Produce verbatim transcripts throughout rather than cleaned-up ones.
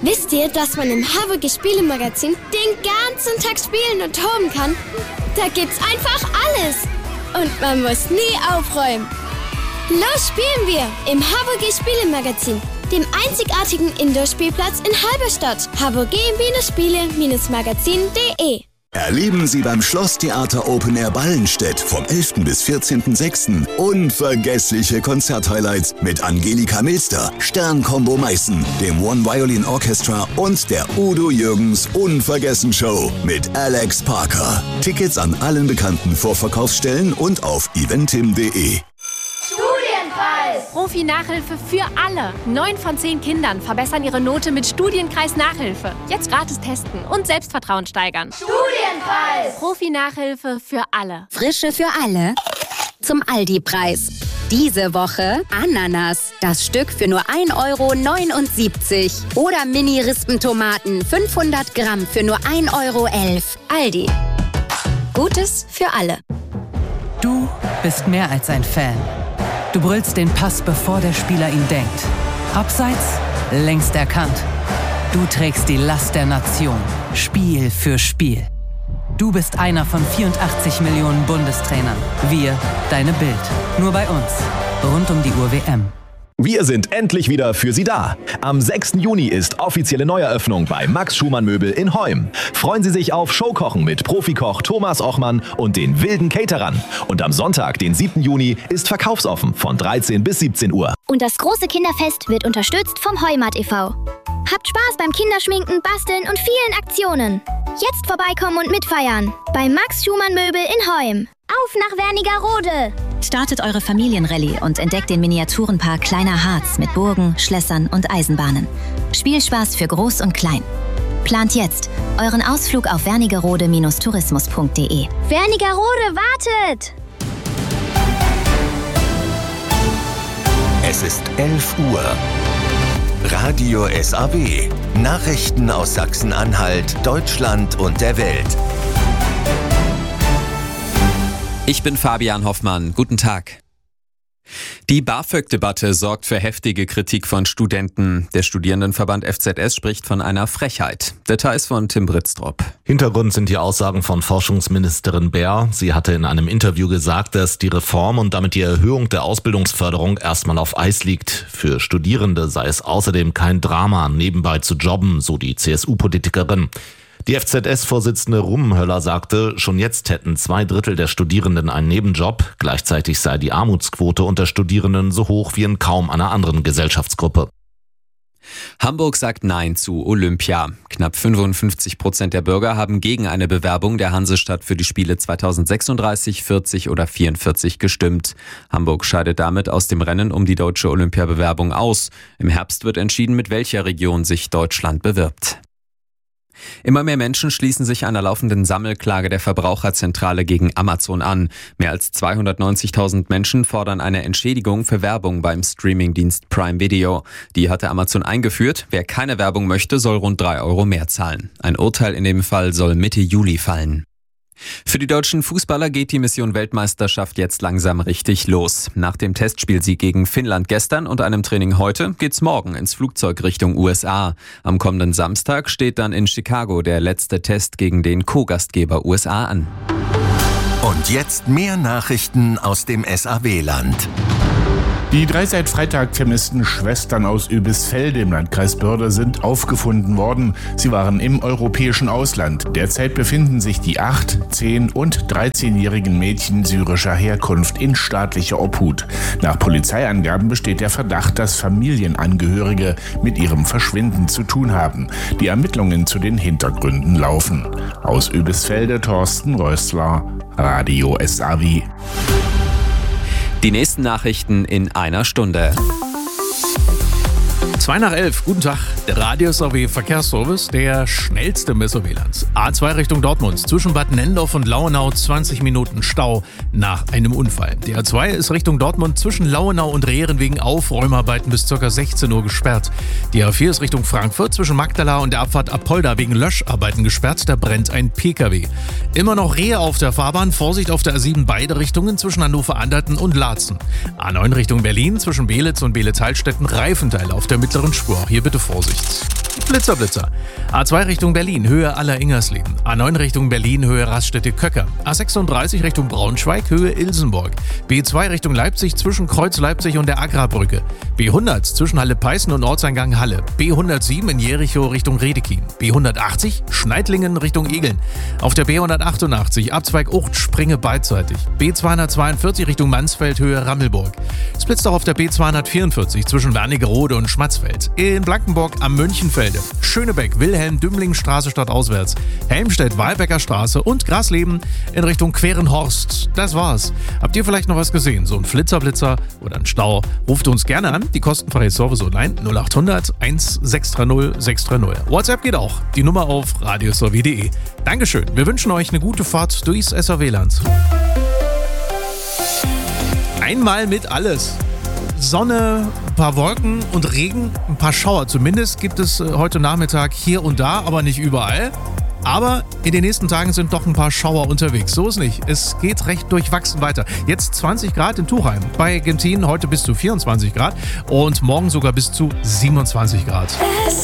Wisst ihr, dass man im Havergy Spielemagazin den ganzen Tag spielen und toben kann? Da gibt's einfach alles. Und man muss nie aufräumen. Los spielen wir im Havergy Spielemagazin, dem einzigartigen Indoor-Spielplatz in Halberstadt. havergy Spiele Magazin punkt de. Erleben Sie beim Schlosstheater Open Air Ballenstedt vom elften bis vierzehnten sechsten unvergessliche Konzerthighlights mit Angelika Milster, Stern-Combo Meißen, dem One Violin Orchestra und der Udo Jürgens Unvergessen-Show mit Alex Parker. Tickets an allen bekannten Vorverkaufsstellen und auf eventim punkt de. Profi-Nachhilfe für alle. Neun von zehn Kindern verbessern ihre Note mit Studienkreis-Nachhilfe. Jetzt gratis testen und Selbstvertrauen steigern. Studienpreis! Profi-Nachhilfe für alle. Frische für alle zum Aldi-Preis. Diese Woche Ananas. Das Stück für nur ein Euro neunundsiebzig. Oder Mini-Rispentomaten fünfhundert Gramm für nur ein Euro elf. Aldi. Gutes für alle. Du bist mehr als ein Fan. Du brüllst den Pass, bevor der Spieler ihn denkt. Abseits, längst erkannt. Du trägst die Last der Nation, Spiel für Spiel. Du bist einer von vierundachtzig Millionen Bundestrainern. Wir, deine Bild. Nur bei uns. Rund um die Uhr W M. Wir sind endlich wieder für Sie da. Am sechsten Juni ist offizielle Neueröffnung bei Max Schumann Möbel in Heum. Freuen Sie sich auf Showkochen mit Profikoch Thomas Ochmann und den wilden Caterern. Und am Sonntag, den siebten Juni, ist verkaufsoffen von dreizehn bis siebzehn Uhr. Und das große Kinderfest wird unterstützt vom Heumat e V Habt Spaß beim Kinderschminken, Basteln und vielen Aktionen. Jetzt vorbeikommen und mitfeiern. Bei Max Schumann Möbel in Heum. Auf nach Wernigerode! Startet eure Familienrallye und entdeckt den Miniaturenpark Kleiner Harz mit Burgen, Schlössern und Eisenbahnen. Spielspaß für Groß und Klein. Plant jetzt euren Ausflug auf wernigerode Tourismus punkt de. Wernigerode wartet! Es ist elf Uhr. Radio S A W. Nachrichten aus Sachsen-Anhalt, Deutschland und der Welt. Ich bin Fabian Hoffmann. Guten Tag. Die BAföG-Debatte sorgt für heftige Kritik von Studenten. Der Studierendenverband F Z S spricht von einer Frechheit. Details von Tim Britztrup. Hintergrund sind die Aussagen von Forschungsministerin Baer. Sie hatte in einem Interview gesagt, dass die Reform und damit die Erhöhung der Ausbildungsförderung erstmal auf Eis liegt. Für Studierende sei es außerdem kein Drama, nebenbei zu jobben, so die C S U-Politikerin. Die F Z S-Vorsitzende Rummenhöller sagte, schon jetzt hätten zwei Drittel der Studierenden einen Nebenjob. Gleichzeitig sei die Armutsquote unter Studierenden so hoch wie in kaum einer anderen Gesellschaftsgruppe. Hamburg sagt Nein zu Olympia. Knapp fünfundfünfzig Prozent der Bürger haben gegen eine Bewerbung der Hansestadt für die Spiele zweitausendsechsunddreißig, vierzig oder vierundvierzig gestimmt. Hamburg scheidet damit aus dem Rennen um die deutsche Olympiabewerbung aus. Im Herbst wird entschieden, mit welcher Region sich Deutschland bewirbt. Immer mehr Menschen schließen sich einer laufenden Sammelklage der Verbraucherzentrale gegen Amazon an. Mehr als zweihundertneunzigtausend Menschen fordern eine Entschädigung für Werbung beim Streamingdienst Prime Video. Die hatte Amazon eingeführt. Wer keine Werbung möchte, soll rund drei Euro mehr zahlen. Ein Urteil in dem Fall soll Mitte Juli fallen. Für die deutschen Fußballer geht die Mission Weltmeisterschaft jetzt langsam richtig los. Nach dem Testspielsieg gegen Finnland gestern und einem Training heute geht's morgen ins Flugzeug Richtung U S A. Am kommenden Samstag steht dann in Chicago der letzte Test gegen den Co-Gastgeber U S A an. Und jetzt mehr Nachrichten aus dem S A W-Land. Die drei seit Freitag vermissten Schwestern aus Oebisfelde im Landkreis Börde sind aufgefunden worden. Sie waren im europäischen Ausland. Derzeit befinden sich die acht-, zehn- und dreizehnjährigen Mädchen syrischer Herkunft in staatlicher Obhut. Nach Polizeiangaben besteht der Verdacht, dass Familienangehörige mit ihrem Verschwinden zu tun haben. Die Ermittlungen zu den Hintergründen laufen. Aus Oebisfelde Thorsten Rössler, Radio S A W. Die nächsten Nachrichten in einer Stunde. zwei nach elf, guten Tag. Der Radio S A W Verkehrsservice, der schnellste im S A W-Land. A zwei Richtung Dortmund, zwischen Bad Nendorf und Lauenau zwanzig Minuten Stau nach einem Unfall. Die A zwei ist Richtung Dortmund zwischen Lauenau und Rehren wegen Aufräumarbeiten bis ca. sechzehn Uhr gesperrt. Die A vier ist Richtung Frankfurt zwischen Magdala und der Abfahrt Apolda wegen Löscharbeiten gesperrt, da brennt ein P K W. Immer noch Rehe auf der Fahrbahn, Vorsicht auf der A sieben beide Richtungen zwischen Hannover-Anderten und Laatzen. A neun Richtung Berlin zwischen Belitz und Beelitz-Heilstätten Reifenteile auf der mittleren Spur, auch hier bitte Vorsicht. Blitzer, Blitzer. A zwei Richtung Berlin, Höhe Aller-Ingersleben. A neun Richtung Berlin, Höhe Raststätte-Köcker. A sechsunddreißig Richtung Braunschweig, Höhe Ilsenburg. B zwei Richtung Leipzig zwischen Kreuz Leipzig und der Agrarbrücke. B hundert zwischen Halle-Peißen und Ortseingang Halle. B hundertsieben in Jerichow Richtung Redekin. B hundertachtzig Schneidlingen Richtung Egeln. Auf der B hundertachtundachtzig Abzweig Ucht Springe beidseitig. B zweihundertzweiundvierzig Richtung Mansfeld, Höhe Rammelburg. Es blitzt auch auf der B zweihundertvierundvierzig zwischen Wernigerode und Schmatzfeld. In Blankenburg am Münchenfelde. Schönebeck, Wilhelm-Dümling-Straße stadtauswärts. Helmstedt, Walbecker Straße und Grasleben in Richtung Querenhorst. Das war's. Habt ihr vielleicht noch was gesehen? So ein Flitzerblitzer oder ein Stau? Ruft uns gerne an. Die kostenfreie Service-Hotline null acht hundert eins sechs drei null sechs drei null. WhatsApp geht auch. Die Nummer auf radios punkt de. Dankeschön. Wir wünschen euch eine gute Fahrt durchs S R W-Land. Einmal mit alles. Sonne, ein paar Wolken und Regen, ein paar Schauer. Zumindest gibt es heute Nachmittag hier und da, aber nicht überall. Aber in den nächsten Tagen sind doch ein paar Schauer unterwegs. So ist nicht. Es geht recht durchwachsen weiter. Jetzt zwanzig Grad in Tuchheim. Bei Gentin heute bis zu vierundzwanzig Grad und morgen sogar bis zu siebenundzwanzig Grad.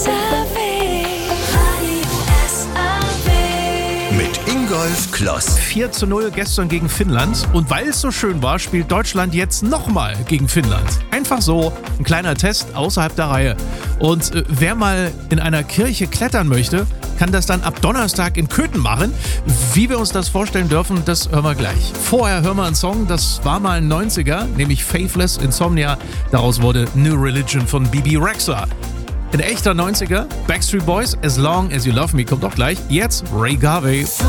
Mit Ingolf Kloss. vier zu null gestern gegen Finnland. Und weil es so schön war, spielt Deutschland jetzt nochmal gegen Finnland. Einfach so, ein kleiner Test außerhalb der Reihe. Und äh, wer mal in einer Kirche klettern möchte, kann das dann ab Donnerstag in Köthen machen. Wie wir uns das vorstellen dürfen, das hören wir gleich. Vorher hören wir einen Song, das war mal ein neunziger, nämlich Faithless Insomnia. Daraus wurde New Religion von Bibi Rexha. Ein echter neunziger, Backstreet Boys, As Long As You Love Me kommt auch gleich. Jetzt Ray Garvey.